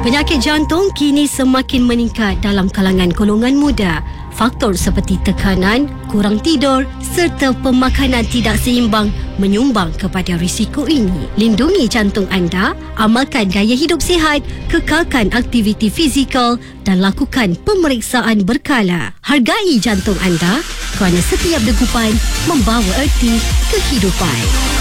Penyakit jantung kini semakin meningkat dalam kalangan golongan muda. Faktor seperti tekanan, kurang tidur serta pemakanan tidak seimbang menyumbang kepada risiko ini. Lindungi jantung anda, amalkan gaya hidup sihat, kekalkan aktiviti fizikal dan lakukan pemeriksaan berkala. Hargai jantung anda kerana setiap degupan membawa erti kehidupan.